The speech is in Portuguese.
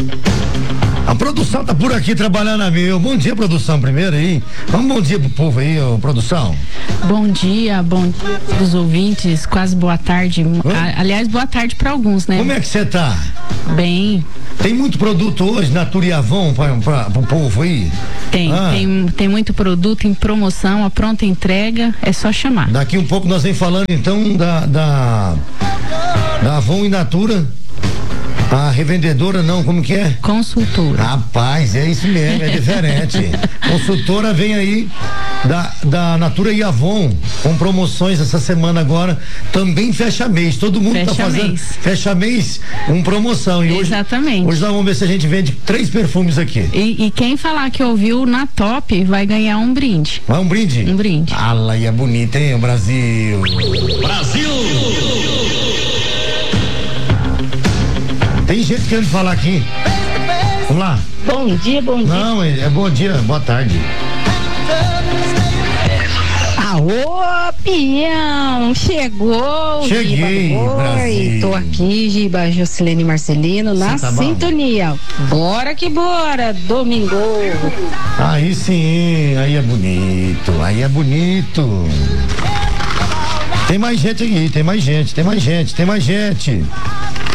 A produção tá por aqui trabalhando a mil. Bom dia, produção, primeiro aí. Vamos bom dia pro povo aí, ô, produção. Bom dia dos ouvintes, quase boa tarde. Aliás, boa tarde para alguns, né? Como é que você tá? Bem. Tem muito produto hoje, Natura e Avon, pro povo aí? Tem muito produto em promoção, a pronta entrega, é só chamar. Daqui um pouco nós vem falando então da Avon e Natura. A revendedora não, como que é? Consultora. Rapaz, é isso mesmo, é diferente. Consultora vem aí da Natura e Avon, com promoções essa semana agora, também fecha mês, todo mundo tá fazendo fecha mês com promoção. E exatamente. Hoje nós vamos ver se a gente vende 3 perfumes aqui. E quem falar que ouviu na Top vai ganhar um brinde. Vai um brinde? Um brinde. Ala, e é bonito, hein, o Brasil? Brasil! Tem gente querendo falar aqui. Vamos lá. Bom dia, bom dia. Não, é bom dia, boa tarde. Aô, peão, chegou. Cheguei, Brasil. Tô aqui, Giba, Jocilene Marcelino, na sintonia. Bora que bora, domingo. Aí sim, aí é bonito, aí é bonito. Tem mais gente aqui, tem mais gente.